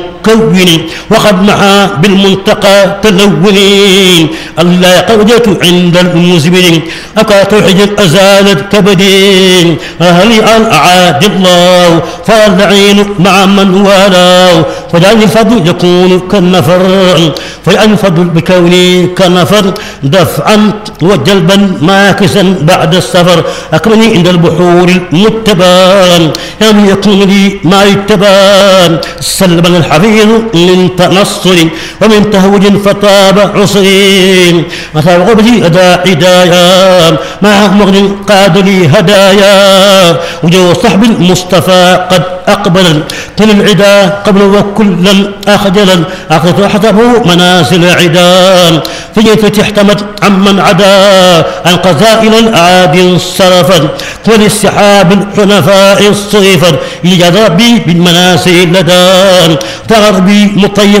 كوني وقد محى بالمنتقى تلوني الله قودت عند المزبرين أكات حجر أزالت كبدين أهلي أعاد الله فالعين مع من والاه فجعل الفضل يكون كالنفر فجعل الفضل بكوني كالنفر دفعا وجلبا ماكسا بعد السفر أكرمني عند البحور المتبان لم يكن لي ما يتبان سلم الحفيظ من تنصر ومن تهوج فطاب عصرين مثل غبتي أداء هدايا مع مغن قاد لي هدايا وجو صحب المصطفى قد أقبل كل العدا قبل وكلا أخجلا أخذت حسبه منازل عدان فجيت احتمت عمن عدا عن قزائل الأعادي انصرفا وللسحاب الحنفاء الصيفا يجد ربي بالمناسل لدان تغربي مطيب